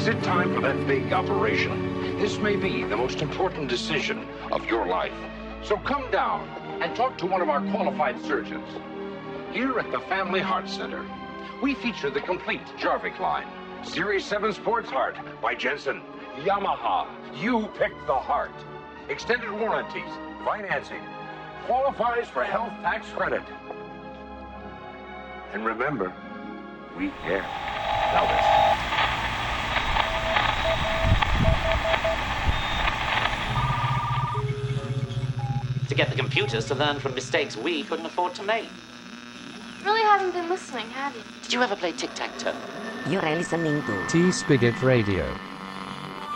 Is it time for that big operation? This may be the most important decision of your life. So come down and talk to one of our qualified surgeons. Here at the Family Heart Center, we feature the complete Jarvik line. Series 7 Sports Heart by Jensen. Yamaha. You pick the heart. Extended warranties. Financing. Qualifies for health tax credit. And remember, we care. Elvis. To get the computers to learn from mistakes we couldn't afford to make. Really haven't been listening, have you? Did you ever play tic-tac-toe? You're listening to T-Spigot Radio.